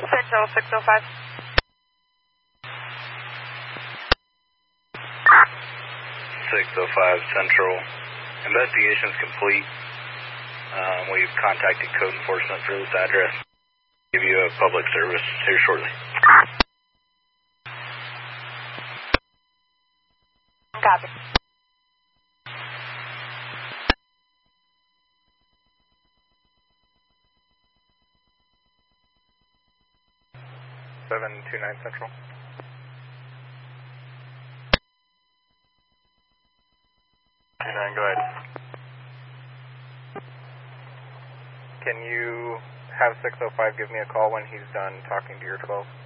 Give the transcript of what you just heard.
Central 605. 605 Central. Investigation is complete. We've contacted code enforcement for this address. Give you a public service here shortly. Copy. Central. Go ahead. Can you have 605 give me a call when he's done talking to your 12?